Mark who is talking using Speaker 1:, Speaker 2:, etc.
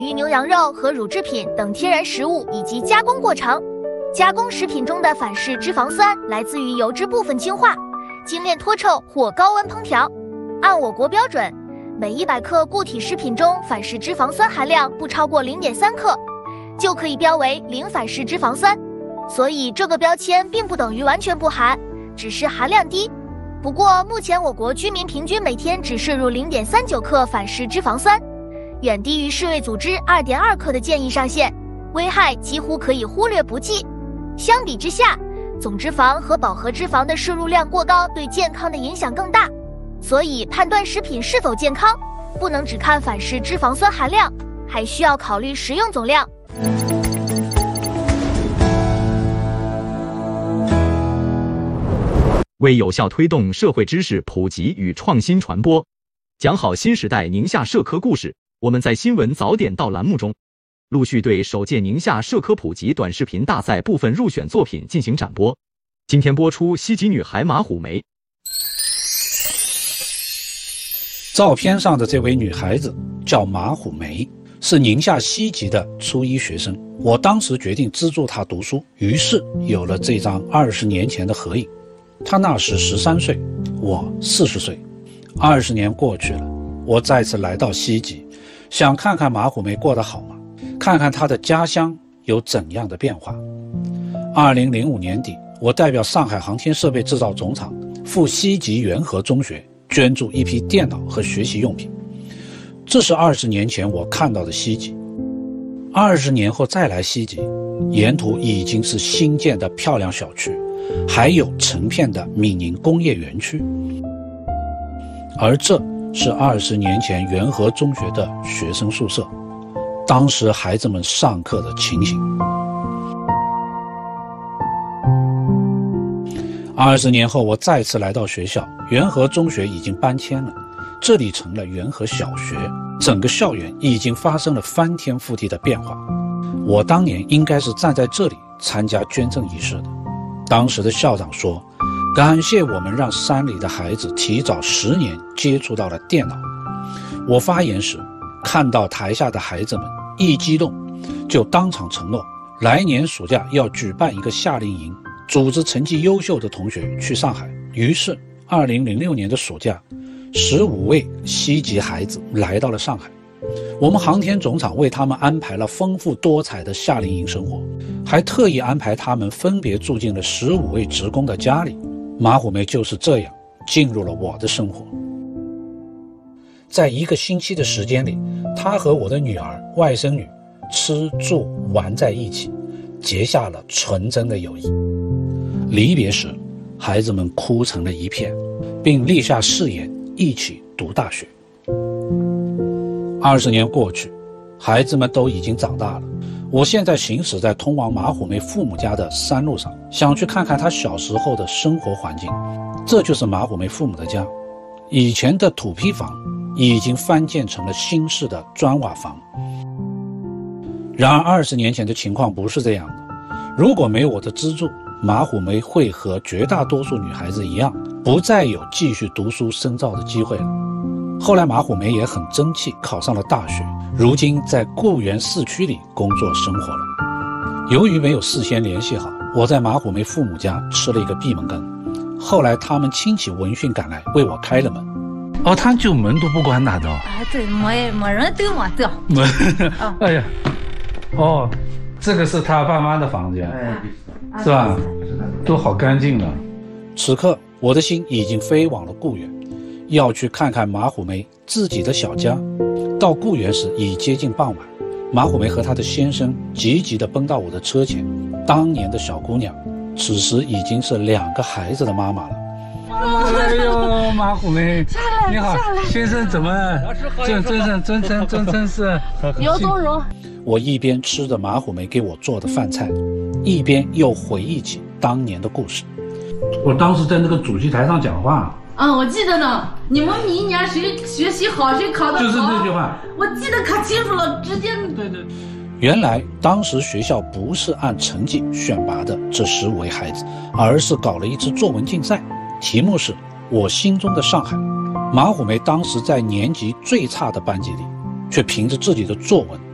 Speaker 1: 鱼牛羊肉和乳制品等天然食物以及加工过程。加工食品中的反式脂肪酸来自于油脂部分氢化、精炼脱臭或高温烹调。按我国标准，每100克固体食品中反式脂肪酸含量不超过 0.3 克，就可以标为零反式脂肪酸。所以这个标签并不等于完全不含，只是含量低。不过目前我国居民平均每天只摄入 0.39 克反式脂肪酸，远低于世卫组织 2.2 克的建议上限，危害几乎可以忽略不计。相比之下，总脂肪和饱和脂肪的摄入量过高对健康的影响更大。所以判断食品是否健康，不能只看反式脂肪酸含量，还需要考虑食用总量。
Speaker 2: 为有效推动社会知识普及与创新传播，讲好新时代宁夏社科故事，我们在新闻早点到栏目中陆续对首届宁夏社科普及短视频大赛部分入选作品进行展播。今天播出西级女孩马虎梅。
Speaker 3: 照片上的这位女孩子叫马虎梅，是宁夏西级的初一学生。我当时决定资助她读书，于是有了这张20年前的合影。她那时13岁，我40岁。20年过去了，我再次来到西级，想看看马虎梅过得好吗？看看她的家乡有怎样的变化。2005年底，我代表上海航天设备制造总厂赴西级元和中学捐助一批电脑和学习用品。这是20年前我看到的西级。20年后再来西级，沿途已经是新建的漂亮小区，还有成片的闽宁工业园区。而这是20年前元和中学的学生宿舍，当时孩子们上课的情形。20年后，我再次来到学校，元和中学已经搬迁了，这里成了元和小学，整个校园已经发生了翻天覆地的变化。我当年应该是站在这里参加捐赠仪式的。当时的校长说，感谢我们让山里的孩子提早10年接触到了电脑。我发言时看到台下的孩子们一激动，就当场承诺来年暑假要举办一个夏令营，组织成绩优秀的同学去上海。于是2006年的暑假，15位西级孩子来到了上海。我们航天总厂为他们安排了丰富多彩的夏令营生活，还特意安排他们分别住进了15位职工的家里。马虎梅就是这样进入了我的生活。在1个星期的时间里，她和我的女儿、外甥女吃住玩在一起，结下了纯真的友谊。离别时，孩子们哭成了一片，并立下誓言一起读大学。20年过去，孩子们都已经长大了。我现在行驶在通往马虎梅父母家的山路上，想去看看她小时候的生活环境。这就是马虎梅父母的家，以前的土坯房已经翻建成了新式的砖瓦房。然而20年前的情况不是这样的，如果没有我的资助，马虎梅会和绝大多数女孩子一样，不再有继续读书深造的机会了。后来马虎梅也很争气，考上了大学，如今在固原市区里工作生活了。由于没有事先联系好，我在马虎梅父母家吃了一个闭门羹。后来他们亲戚闻讯赶来，为我开了门。哦，他就门都不关打的。
Speaker 4: 对，没人丢嘛，对。
Speaker 3: 门，哎呀，哦，这个是他爸妈的房间，是吧？都好干净了。此刻我的心已经飞往了固原，要去看看马虎梅自己的小家。到固原时已接近傍晚，马虎梅和她的先生急急地奔到我的车前。当年的小姑娘，此时已经是2个孩子的妈妈了。哎呦，马虎梅，你好，先生怎么？真是
Speaker 4: 刘宗荣。
Speaker 3: 我一边吃着马虎梅给我做的饭菜，一边又回忆起当年的故事。我当时在那个主席台上讲话。
Speaker 4: 我记得呢。你们明年谁学习好，谁考得好，
Speaker 3: 就是这句话，
Speaker 4: 我记得可清楚了，直接。对。
Speaker 3: 原来当时学校不是按成绩选拔的这15位孩子，而是搞了一次作文竞赛，题目是我心中的上海。马虎梅当时在年级最差的班级里，却凭着自己的作文